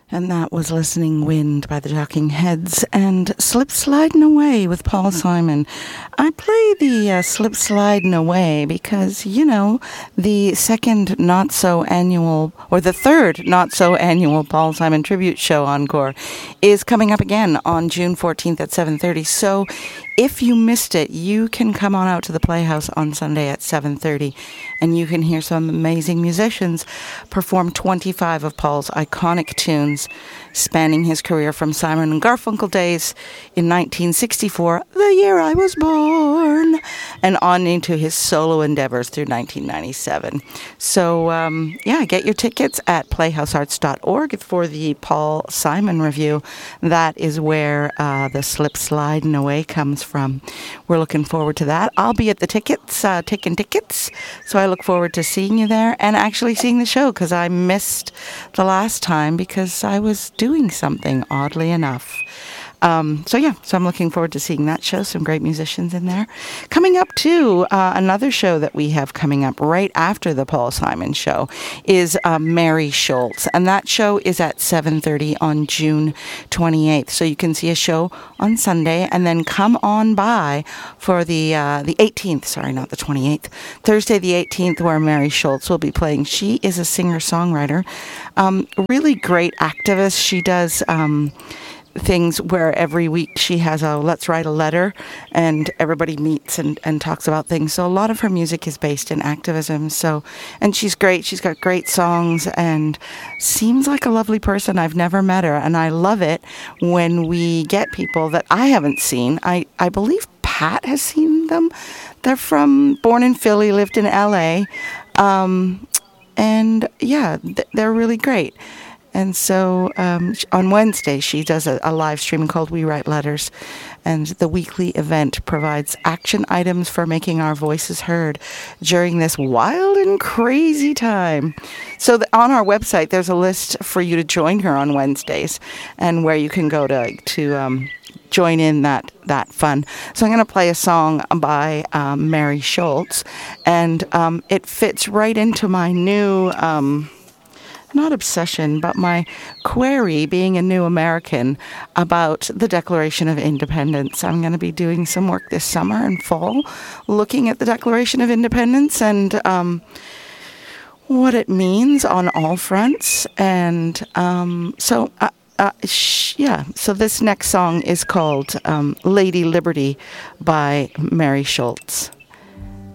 And that was Listening Wind by the Talking Heads and Slip Sliding Away with Paul Simon. I play the Slip Sliding Away because, you know, the second not-so-annual, or the third not-so-annual Paul Simon Tribute Show Encore is coming up again on June 14th at 7:30. So if you missed it, you can come on out to the Playhouse on Sunday at 7:30 and you can hear some amazing musicians perform 25 of Paul's iconic tunes spanning his career from Simon and Garfunkel days in 1964, the year I was born, and on into his solo endeavors through 1997. So, get your tickets at playhousearts.org for the Paul Simon review. That is where the Slip Sliding Away comes from. We're looking forward to that. I'll be at the tickets, taking tickets, so I look forward to seeing you there and actually seeing the show because I missed the last time because I was doing something, oddly enough. So I'm looking forward to seeing that show. Some great musicians in there. Coming up, too, another show that we have coming up right after the Paul Simon show is Mary Schultz. And that show is at 7:30 on June 28th. So you can see a show on Sunday and then come on by for the 18th. Sorry, not the 28th. Thursday the 18th, where Mary Schultz will be playing. She is a singer-songwriter. Really great activist. She does things where every week she has a let's write a letter and everybody meets and talks about things. So a lot of her music is based in activism. So, and she's great. She's got great songs and seems like a lovely person. I've never met her. And I love it when we get people that I haven't seen. I believe Pat has seen them. They're born in Philly, lived in LA. They're really great. And so on Wednesday, she does a live stream called We Write Letters. And the weekly event provides action items for making our voices heard during this wild and crazy time. So on our website, there's a list for you to join her on Wednesdays and where you can go to join in that fun. So I'm going to play a song by Mary Schultz. And it fits right into my new... not obsession, but my query, being a new American, about the Declaration of Independence. I'm going to be doing some work this summer and fall, looking at the Declaration of Independence and what it means on all fronts. And so this next song is called Lady Liberty by Mary Schultz.